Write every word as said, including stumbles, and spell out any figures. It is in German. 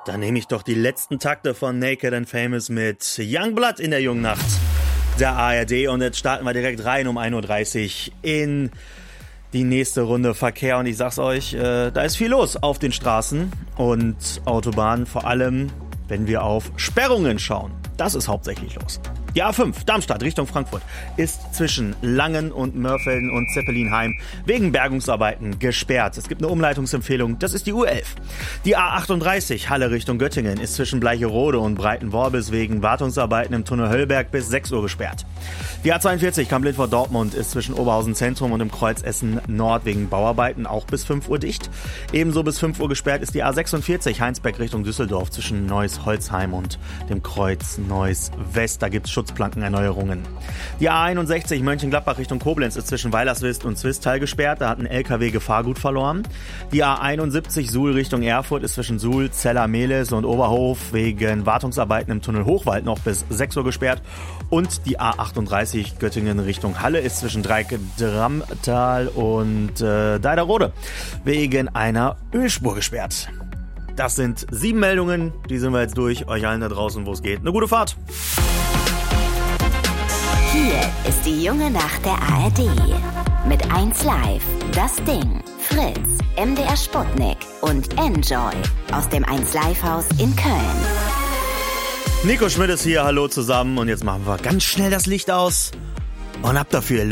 Dann nehme ich doch die letzten Takte von Naked and Famous mit Youngblood in der jungen Nacht der A R D. Und jetzt starten wir direkt rein um ein Uhr dreißig in die nächste Runde Verkehr. Und ich sag's euch, äh, da ist viel los auf den Straßen und Autobahnen, vor allem wenn wir auf Sperrungen schauen. Das ist hauptsächlich los. Die A fünf, Darmstadt Richtung Frankfurt, ist zwischen Langen und Mörfelden und Zeppelinheim wegen Bergungsarbeiten gesperrt. Es gibt eine Umleitungsempfehlung, das ist die U elf. Die A achtunddreißig, Halle Richtung Göttingen, ist zwischen Bleicherode und Breitenworbis wegen Wartungsarbeiten im Tunnel Höllberg bis sechs Uhr gesperrt. Die A zweiundvierzig, Kamp-Lindfort-Dortmund, ist zwischen Oberhausen Zentrum und im Kreuz Essen Nord wegen Bauarbeiten auch bis fünf Uhr dicht. Ebenso bis fünf Uhr gesperrt ist die A sechsundvierzig, Heinsberg Richtung Düsseldorf, zwischen Neuss-Holzheim und dem Kreuz Neuss-West. Da gibt es Schutzplankenerneuerungen. Die A einundsechzig, Mönchengladbach Richtung Koblenz, ist zwischen Weilerswist und Zwistal gesperrt. Da hat ein L K W Gefahrgut verloren. Die A einundsiebzig, Suhl Richtung Erfurt, ist zwischen Suhl, Zeller-Mehlis und Oberhof wegen Wartungsarbeiten im Tunnel Hochwald noch bis sechs Uhr gesperrt. Und die A achtunddreißig, Göttingen Richtung Halle, ist zwischen Dreieck-Dramtal und äh, Deiderode wegen einer Ölspur gesperrt. Das sind sieben Meldungen, die sind wir jetzt durch. Euch allen da draußen, wo es geht, eine gute Fahrt. Hier ist die junge Nacht der A R D. Mit eins Live, Das Ding, Fritz, M D R Sputnik und Enjoy aus dem eins Live Haus in Köln. Nico Schmidt ist hier, hallo zusammen. Und jetzt machen wir ganz schnell das Licht aus und ab dafür.